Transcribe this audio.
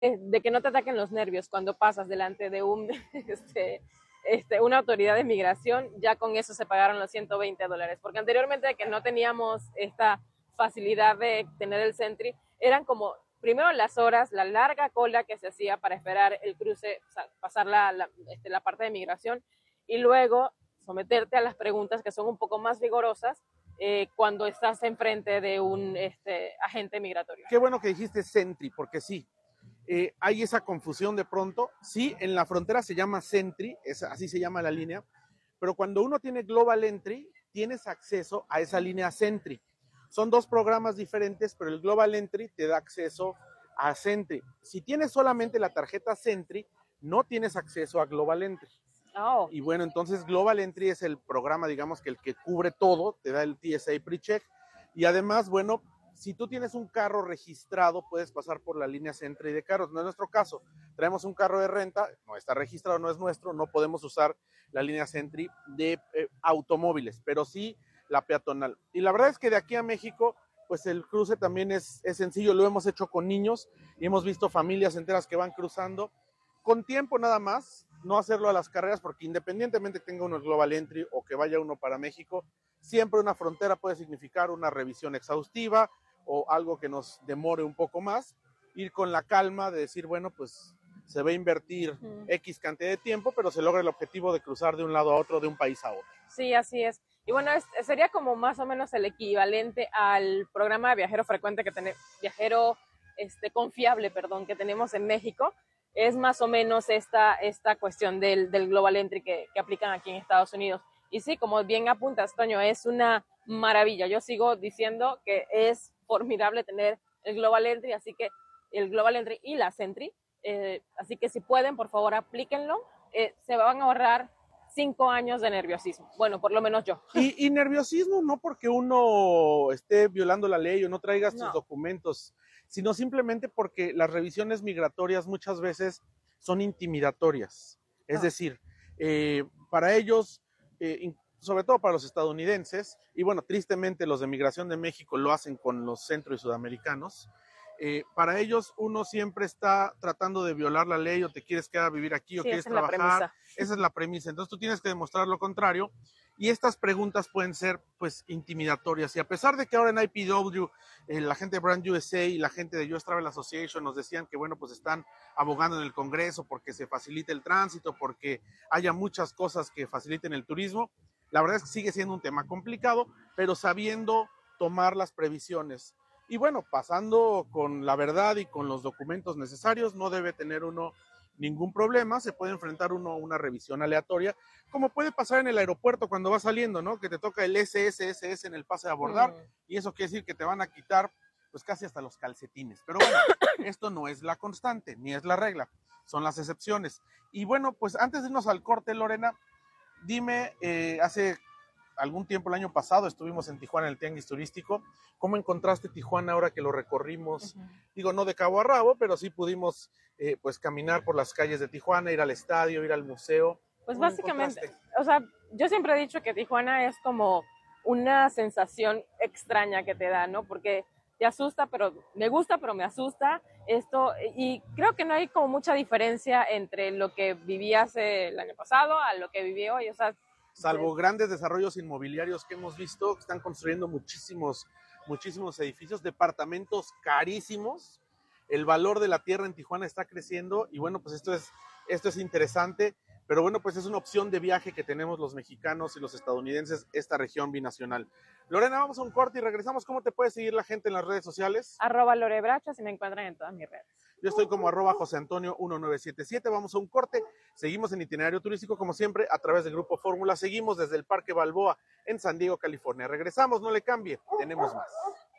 de que no te ataquen los nervios cuando pasas delante de una autoridad de migración, ya con eso se pagaron los $120, porque anteriormente de que no teníamos esta facilidad de tener el Sentry, eran como primero las horas, la larga cola que se hacía para esperar el cruce, o sea, pasar la parte de migración, y luego someterte a las preguntas que son un poco más vigorosas cuando estás enfrente de un agente migratorio. Qué bueno que dijiste Sentry, porque sí, hay esa confusión de pronto. Sí, en la frontera se llama Sentry, así se llama la línea, pero cuando uno tiene Global Entry, tienes acceso a esa línea Sentry. Son dos programas diferentes, pero el Global Entry te da acceso a Sentry. Si tienes solamente la tarjeta Sentry, no tienes acceso a Global Entry. Oh. Y bueno, entonces Global Entry es el programa, digamos, que el que cubre todo, te da el TSA PreCheck. Y además, bueno, si tú tienes un carro registrado, puedes pasar por la línea Sentry de carros. No es nuestro caso. Traemos un carro de renta, no está registrado, no es nuestro, no podemos usar la línea Sentry de automóviles, pero sí la peatonal. Y la verdad es que de aquí a México, pues el cruce también es sencillo. Lo hemos hecho con niños y hemos visto familias enteras que van cruzando con tiempo nada más, no hacerlo a las carreras, porque independientemente tenga uno el Global Entry o que vaya uno para México, siempre una frontera puede significar una revisión exhaustiva o algo que nos demore un poco más. Ir con la calma de decir, bueno, pues se va a invertir X cantidad de tiempo, pero se logra el objetivo de cruzar de un lado a otro, de un país a otro. Sí, así es. Y bueno, sería como más o menos el equivalente al programa de viajero frecuente que tenemos, confiable, perdón, que tenemos en México. Es más o menos esta cuestión del Global Entry que aplican aquí en Estados Unidos. Y sí, como bien apuntas, Toño, es una maravilla. Yo sigo diciendo que es formidable tener el Global Entry, así que el Global Entry y la Sentry. Así que si pueden, por favor, aplíquenlo. Se van a ahorrar 5 años de nerviosismo. Bueno, por lo menos yo. Y nerviosismo no porque uno esté violando la ley o no traiga sus documentos, sino simplemente porque las revisiones migratorias muchas veces son intimidatorias. Es decir, para ellos, sobre todo para los estadounidenses, y bueno, tristemente los de Migración de México lo hacen con los centro y sudamericanos, para ellos uno siempre está tratando de violar la ley o te quieres quedar a vivir aquí o quieres trabajar. Esa es la premisa. Entonces tú tienes que demostrar lo contrario y estas preguntas pueden ser pues intimidatorias. Y a pesar de que ahora en IPW la gente de Brand USA y la gente de US Travel Association nos decían que bueno, pues están abogando en el Congreso porque se facilite el tránsito, porque haya muchas cosas que faciliten el turismo, la verdad es que sigue siendo un tema complicado, pero sabiendo tomar las previsiones. Y bueno, pasando con la verdad y con los documentos necesarios, no debe tener uno ningún problema, se puede enfrentar uno a una revisión aleatoria, como puede pasar en el aeropuerto cuando va saliendo, ¿no? Que te toca el SSSS en el pase de abordar, y eso quiere decir que te van a quitar pues casi hasta los calcetines. Pero bueno, esto no es la constante, ni es la regla, son las excepciones. Y bueno, pues antes de irnos al corte, Lorena, dime, hace algún tiempo, el año pasado, estuvimos en Tijuana en el Tianguis Turístico. ¿Cómo encontraste Tijuana ahora que lo recorrimos? Digo, no de cabo a rabo, pero sí pudimos pues caminar por las calles de Tijuana, ir al estadio, ir al museo. Pues básicamente, o sea, yo siempre he dicho que Tijuana es como una sensación extraña que te da, ¿no? Porque te asusta, pero me gusta, pero me asusta esto, y creo que no hay como mucha diferencia entre lo que viví hace el año pasado a lo que viví hoy, o sea, salvo grandes desarrollos inmobiliarios que hemos visto, que están construyendo muchísimos edificios, departamentos carísimos. El valor de la tierra en Tijuana está creciendo y bueno, pues esto es interesante, pero bueno, pues es una opción de viaje que tenemos los mexicanos y los estadounidenses, esta región binacional. Lorena, vamos a un corte y regresamos. ¿Cómo te puede seguir la gente en las redes sociales? @lorebracho, si me encuentran en todas mis redes. Yo estoy como @JoseAntonio1977. Vamos a un corte. Seguimos en Itinerario Turístico, como siempre, a través del Grupo Fórmula. Seguimos desde el Parque Balboa en San Diego, California. Regresamos, no le cambie. Tenemos más.